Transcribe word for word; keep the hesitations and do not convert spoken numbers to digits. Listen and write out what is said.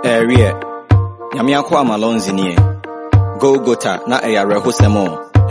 Area. Nyame akwa amalonzi nie. Golgotha na eyarehosemo.